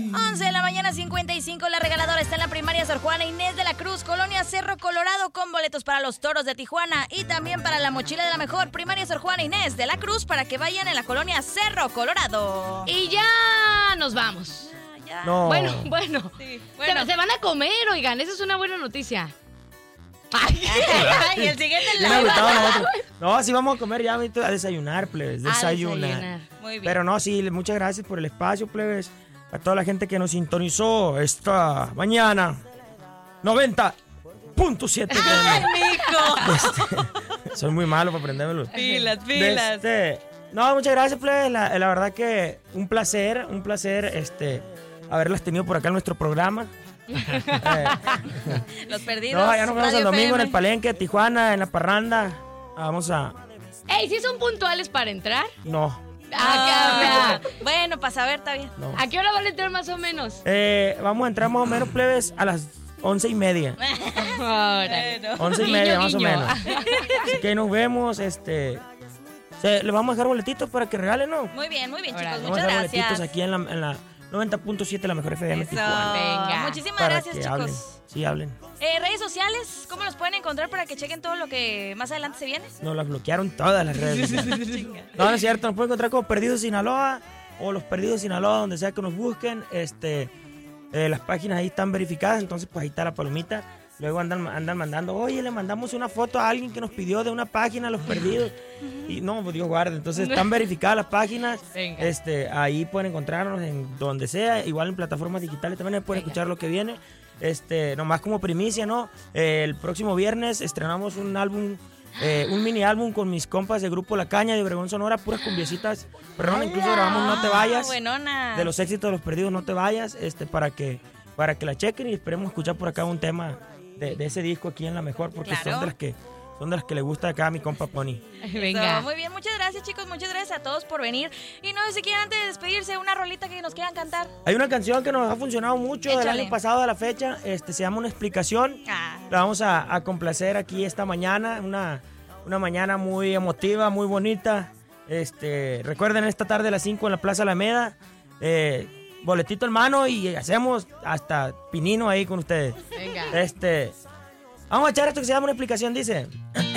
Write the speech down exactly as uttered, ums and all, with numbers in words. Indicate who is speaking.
Speaker 1: once de la mañana, cincuenta y cinco. La regaladora está en la primaria Sor Juana Inés de la Cruz, Colonia Cerro Colorado, con boletos para los Toros de Tijuana y también para la mochila de la mejor primaria Sor Juana Inés de la Cruz para que vayan en la colonia Cerro Colorado.
Speaker 2: Y ya nos vamos.
Speaker 1: Ya, ya.
Speaker 3: No.
Speaker 2: Bueno, bueno.
Speaker 1: Sí, bueno.
Speaker 2: Se, se van a comer, oigan, esa es una buena noticia.
Speaker 1: Ay, ay, el siguiente es
Speaker 3: Bien
Speaker 1: la
Speaker 3: agüitado nosotros. No, sí vamos a comer ya, ahorita, a desayunar, plebes,
Speaker 2: A
Speaker 3: desayunar.
Speaker 2: desayunar.
Speaker 1: Muy bien.
Speaker 3: Pero no, sí, muchas gracias por el espacio, plebes. A toda la gente que nos sintonizó esta mañana. noventa punto siete.
Speaker 1: ¡Ay, mijo!
Speaker 3: Este, soy muy malo para aprendérmelo.
Speaker 1: Pilas, pilas.
Speaker 3: Este, no, muchas gracias, plebes. La, la verdad que un placer, un placer este, haberlas tenido por acá en nuestro programa. Eh,
Speaker 1: Los perdidos.
Speaker 3: no, ya nos vemos
Speaker 1: Radio
Speaker 3: el domingo
Speaker 1: F M.
Speaker 3: en el Palenque, Tijuana, en la parranda. Vamos a...
Speaker 2: Ey, ¿sí son puntuales para entrar?
Speaker 3: No,
Speaker 2: Ah,
Speaker 1: Ah, bueno, para saber, está bien.
Speaker 3: no.
Speaker 2: ¿A qué hora van a entrar más o menos?
Speaker 3: Eh, vamos a entrar más o menos, plebes, a las once y media.
Speaker 2: Órale.
Speaker 3: Once y
Speaker 2: Guiño,
Speaker 3: media, más o
Speaker 2: guiño.
Speaker 3: menos. Así que ahí nos vemos, este... se- le vamos a dejar boletitos para que regalen, ¿no?
Speaker 1: Muy bien, muy bien,
Speaker 2: Órale.
Speaker 1: chicos.
Speaker 3: Vamos a
Speaker 1: Muchas
Speaker 3: dejar boletitos
Speaker 1: gracias.
Speaker 3: aquí en la, en la noventa punto siete, la mejor F M
Speaker 1: Eso.
Speaker 3: Tijuana.
Speaker 2: Venga.
Speaker 1: Muchísimas
Speaker 3: Para
Speaker 1: gracias,
Speaker 3: que
Speaker 1: chicos.
Speaker 3: hablen. Sí, hablen.
Speaker 1: Eh, redes sociales, ¿cómo los pueden encontrar para que chequen todo lo que más adelante se viene?
Speaker 3: Nos las bloquearon todas las redes sociales. No, no es cierto, nos pueden encontrar como Perdidos Sinaloa o Los Perdidos Sinaloa, donde sea que nos busquen. Este, eh, las páginas ahí están verificadas, entonces pues ahí está la palomita. Luego andan, andan mandando, oye, le mandamos una foto a alguien que nos pidió de una página, Los Perdidos. Y no, pues Dios guarde. Entonces están verificadas las páginas.
Speaker 2: Venga.
Speaker 3: Este, ahí pueden encontrarnos en donde sea, igual en plataformas digitales también pueden
Speaker 2: Venga.
Speaker 3: escuchar lo que viene. Este, nomás como primicia, ¿no? Eh, el próximo viernes estrenamos un álbum, eh, un mini álbum con mis compas de Grupo La Caña de Obregón, Sonora, puras cumbiecitas. Perdón, incluso grabamos No Te Vayas.
Speaker 1: Buenona.
Speaker 3: De los éxitos de Los Perdidos, No Te Vayas, este, para que, para que la chequen y esperemos escuchar por acá un tema de, de ese disco aquí en La Mejor, porque
Speaker 1: Claro.
Speaker 3: son de las que son de las que le gusta acá a mi compa Pony.
Speaker 2: Venga.
Speaker 1: Eso, muy bien, muchas gracias, chicos. Muchas gracias a todos por venir. Y no sé si quieren, antes de despedirse, una rolita que nos quieran cantar.
Speaker 3: Hay una canción que nos ha funcionado mucho del
Speaker 1: Échale.
Speaker 3: año pasado a la fecha, este, se llama Una Explicación.
Speaker 1: Ah.
Speaker 3: La vamos a, a complacer aquí esta mañana, una, una mañana muy emotiva, muy bonita. Este, recuerden, esta tarde a las cinco en la Plaza Alameda, eh, boletito en mano y hacemos hasta pinino ahí con ustedes.
Speaker 2: Venga.
Speaker 3: Este, vamos a echar esto que se llama Una Explicación, dice.